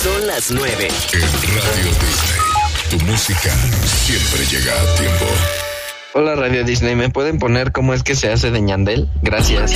Son las 9. En Radio Disney, tu música siempre llega a tiempo. Hola Radio Disney, ¿me pueden poner cómo es que se hace de ñandel? Gracias.